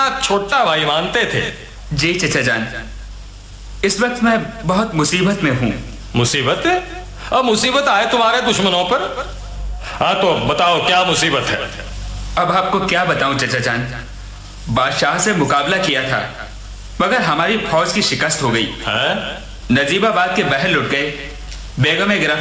अपना छोटा भाई मानते थे। जी चचा जान, इस वक्त मैं बहुत मुसीबत में हूँ। मुसीबत? अब मुसीबत आए तुम्हारे दुश्मनों पर? हाँ तो बताओ क्या मुसीबत है? अब आपको क्या बताऊं चचा जान, बादशाह से मुकाबला किया था मगर हमारी फौज की शिकस्त हो गई। है? नजीबाबाद के बहर लुट गए, बेगम